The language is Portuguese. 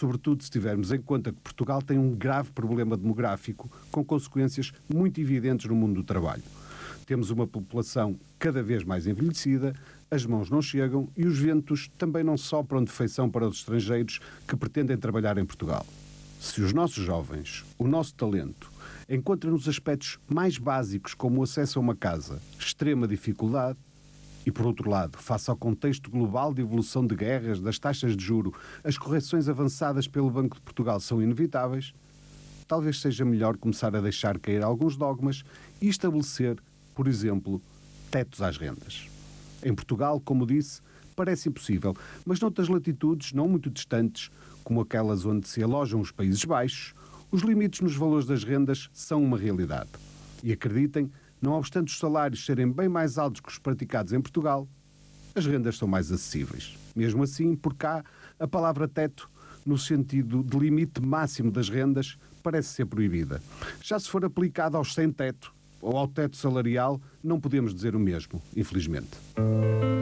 sobretudo se tivermos em conta que Portugal tem um grave problema demográfico com consequências muito evidentes no mundo do trabalho. Temos uma população cada vez mais envelhecida, as mãos não chegam e os ventos também não sopram de feição para os estrangeiros que pretendem trabalhar em Portugal. Se os nossos jovens, o nosso talento, encontram nos aspectos mais básicos como o acesso a uma casa extrema dificuldade, e por outro lado, face ao contexto global de evolução de guerras, das taxas de juro, as correções avançadas pelo Banco de Portugal são inevitáveis, talvez seja melhor começar a deixar cair alguns dogmas e estabelecer, por exemplo, tetos às rendas. Em Portugal, como disse, parece impossível, mas noutras latitudes não muito distantes, como aquelas onde se alojam os Países Baixos, os limites nos valores das rendas são uma realidade. E acreditem, não obstante os salários serem bem mais altos que os praticados em Portugal, as rendas são mais acessíveis. Mesmo assim, por cá, a palavra teto, no sentido de limite máximo das rendas, parece ser proibida. Já se for aplicada aos sem teto ou ao teto salarial, não podemos dizer o mesmo, infelizmente.